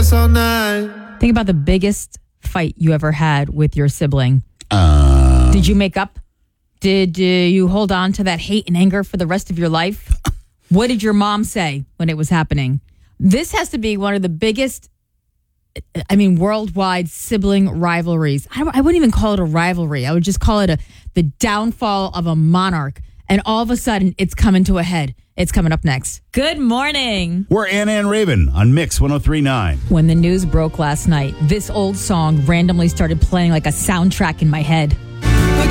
this all night. Think about the biggest fight you ever had with your sibling. Did you make up? Did you hold on to that hate and anger for the rest of your life? What did your mom say when it was happening? This has to be one of the biggest, worldwide sibling rivalries. I wouldn't even call it a rivalry. I would just call it the downfall of a monarch. And all of a sudden, it's coming to a head. It's coming up next. Good morning. We're Anna and Raven on Mix 103.9. When the news broke last night, this old song randomly started playing like a soundtrack in my head.